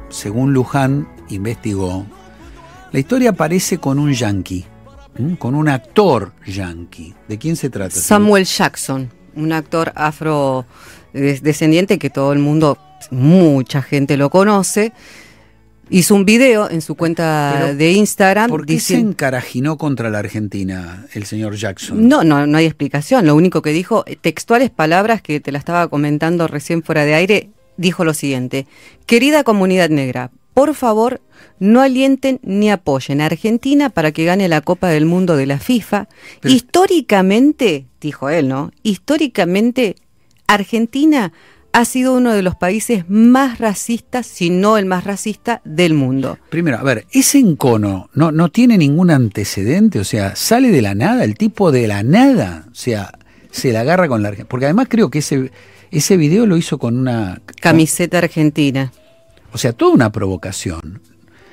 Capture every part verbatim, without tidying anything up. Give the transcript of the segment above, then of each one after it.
según Luján investigó, la historia parece con un yanqui, ¿m? con un actor yanqui. ¿De quién se trata? Samuel Jackson, un actor afrodescendiente que todo el mundo, mucha gente lo conoce. Hizo un video en su cuenta Pero, de Instagram. ¿Por qué diciendo, se encarajinó contra la Argentina el señor Jackson? No, no, no hay explicación. Lo único que dijo, textuales palabras que te la estaba comentando recién fuera de aire, dijo lo siguiente: querida comunidad negra, por favor, no alienten ni apoyen a Argentina para que gane la Copa del Mundo de la FIFA. Pero, históricamente, dijo él, ¿no? Históricamente, Argentina ha sido uno de los países más racistas, si no el más racista, del mundo. Primero, a ver, ese encono no, no tiene ningún antecedente, o sea, sale de la nada, el tipo de la nada, o sea, se la agarra con la Argentina. Porque además creo que ese, ese video lo hizo con una... camiseta argentina. O sea, toda una provocación.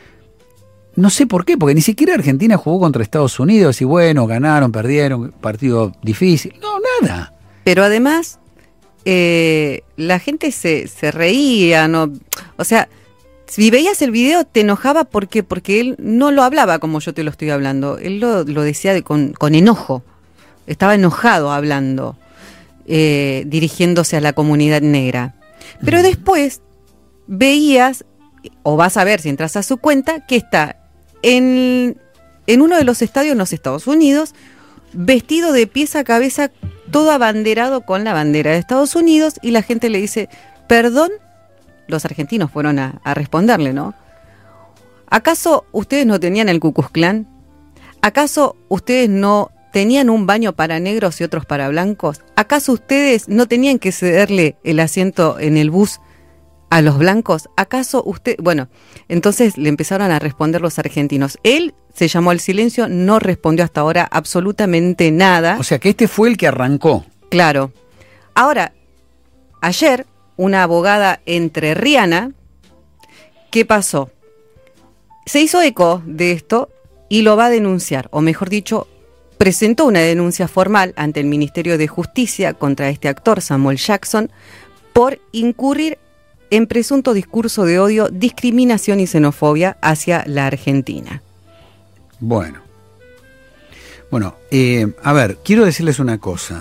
No sé por qué, porque ni siquiera Argentina jugó contra Estados Unidos y bueno, ganaron, perdieron, partido difícil. No, nada. Pero además... Eh, la gente se, se reía, ¿no? O sea, si veías el video te enojaba porque, porque él no lo hablaba como yo te lo estoy hablando, él lo, lo decía de, con, con enojo, estaba enojado hablando, eh, dirigiéndose a la comunidad negra. Pero después veías, o vas a ver si entras a su cuenta, que está en, en uno de los estadios en los Estados Unidos, vestido de pies a cabeza, todo abanderado con la bandera de Estados Unidos, y la gente le dice, perdón, los argentinos fueron a, a responderle, ¿no? ¿Acaso ustedes no tenían el Ku Klux Klan? ¿Acaso ustedes no tenían un baño para negros y otros para blancos? ¿Acaso ustedes no tenían que cederle el asiento en el bus a los blancos? ¿Acaso usted...? Bueno, entonces le empezaron a responder los argentinos. Él se llamó al silencio, no respondió hasta ahora absolutamente nada. O sea que este fue el que arrancó. Claro. Ahora, ayer, una abogada entrerriana, ¿qué pasó? Se hizo eco de esto y lo va a denunciar, o mejor dicho, presentó una denuncia formal ante el Ministerio de Justicia contra este actor, Samuel Jackson, por incurrir en presunto discurso de odio, discriminación y xenofobia hacia la Argentina. Bueno, bueno, eh, a ver, quiero decirles una cosa.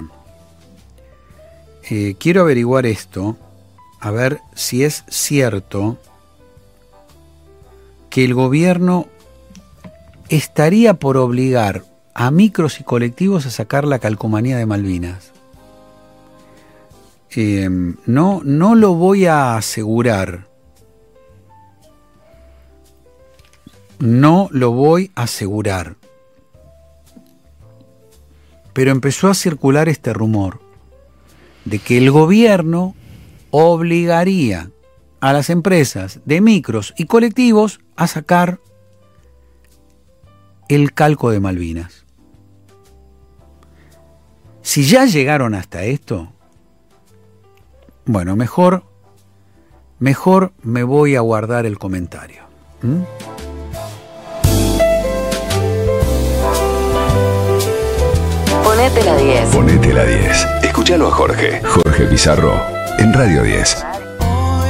Eh, quiero averiguar esto, a ver si es cierto que el gobierno estaría por obligar a micros y colectivos a sacar la calcomanía de Malvinas. Eh, no, no lo voy a asegurar. No lo voy a asegurar. Pero empezó a circular este rumor de que el gobierno obligaría a las empresas de micros y colectivos a sacar el calco de Malvinas. Si ya llegaron hasta esto, bueno, mejor, mejor me voy a guardar el comentario. ¿Mm? Ponete la diez. Ponete la diez. Escúchalo a Jorge. Jorge Pizarro en Radio diez.